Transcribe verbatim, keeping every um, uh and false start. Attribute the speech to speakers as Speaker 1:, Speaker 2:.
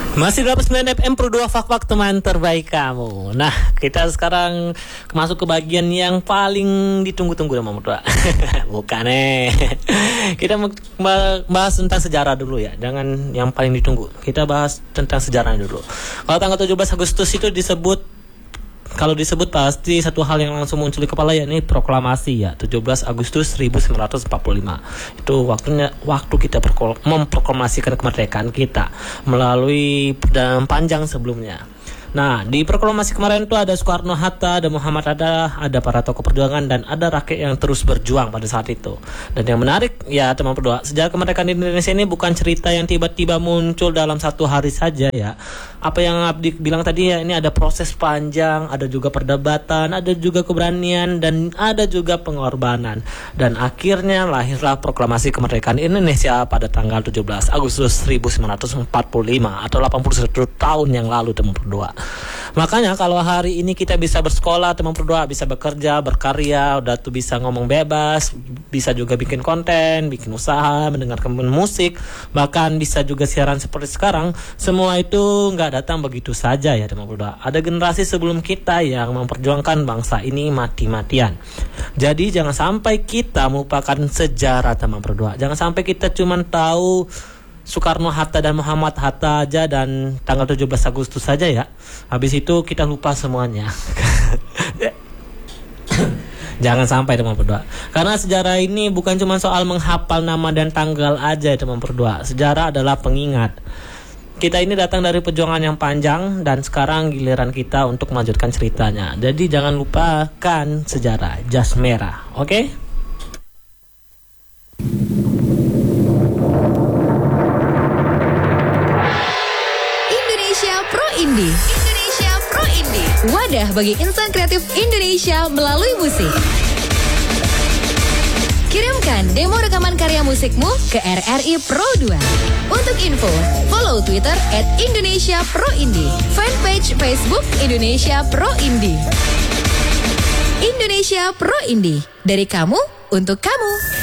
Speaker 1: Masih dapat sembilan F M Pro dua Fak-Fak teman terbaik kamu. Nah, kita sekarang masuk ke bagian yang paling ditunggu-tunggu sama berdua. Bukan eh. Kita mau bahas tentang sejarah dulu ya. Jangan yang paling ditunggu. Kita bahas tentang sejarah dulu. Kalau tanggal tujuh belas Agustus itu disebut, kalau disebut pasti satu hal yang langsung muncul di kepala, ya ini proklamasi ya, tujuh belas Agustus seribu sembilan ratus empat puluh lima. Itu waktunya waktu kita memproklamasikan kemerdekaan kita melalui perjalanan panjang sebelumnya. Nah, di proklamasi kemarin itu ada Soekarno, Hatta, ada Muhammad Hatta, ada para tokoh perjuangan, dan ada rakyat yang terus berjuang pada saat itu. Dan yang menarik, ya teman berdua, sejarah kemerdekaan Indonesia ini bukan cerita yang tiba-tiba muncul dalam satu hari saja ya. Apa yang Abdi bilang tadi ya, ini ada proses panjang, ada juga perdebatan, ada juga keberanian, dan ada juga pengorbanan. Dan akhirnya lahirlah proklamasi kemerdekaan Indonesia pada tanggal tujuh belas Agustus seribu sembilan ratus empat puluh lima atau delapan puluh satu tahun yang lalu teman berdua. Makanya kalau hari ini kita bisa bersekolah, teman berdua, bisa bekerja, berkarya, udah tuh bisa ngomong bebas, bisa juga bikin konten, bikin usaha, mendengarkan musik, bahkan bisa juga siaran seperti sekarang. Semua itu nggak datang begitu saja ya teman berdua. Ada generasi sebelum kita yang memperjuangkan bangsa ini mati-matian. Jadi jangan sampai kita melupakan sejarah teman berdua. Jangan sampai kita cuma tahu Soekarno, Hatta, dan Muhammad Hatta aja dan tanggal tujuh belas Agustus saja ya. Habis itu kita lupa semuanya. Jangan sampai teman berdua. Karena sejarah ini bukan cuma soal menghafal nama dan tanggal aja teman berdua. Sejarah adalah pengingat. Kita ini datang dari perjuangan yang panjang dan sekarang giliran kita untuk melanjutkan ceritanya. Jadi jangan lupakan sejarah. Jas merah, oke? Okay?
Speaker 2: Indie. Indonesia Pro Indie. Wadah bagi insan kreatif Indonesia melalui musik. Kirimkan demo rekaman karya musikmu ke R R I Pro dua. Untuk info, follow Twitter at Indonesia Pro Indie. Fanpage Facebook Indonesia Pro Indie. Indonesia Pro Indie. Dari kamu, untuk kamu.